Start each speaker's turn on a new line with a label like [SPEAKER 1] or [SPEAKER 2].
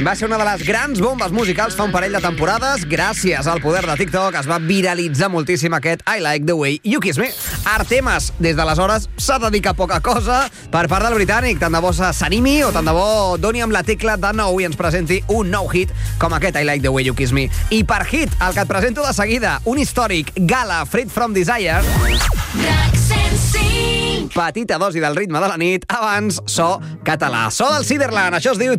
[SPEAKER 1] Va ser una de les grans bombes musicals fa un parell de temporades. Gràcies al poder de TikTok es va viralitzar moltíssim aquest I Like The Way You Kiss Me. Artemas, des d'aleshores, s'ha dedicat poca cosa per part del britànic. Tant de bo s'animi o tant de bo doni amb la tecla de nou i ens presenti un nou hit com aquest I Like The Way You Kiss Me. I per hit, el que et presento de seguida, un històric, Gala, Freed From Desire. Petita dosi del ritme de la nit, abans so català. So del Ciderland, això es diu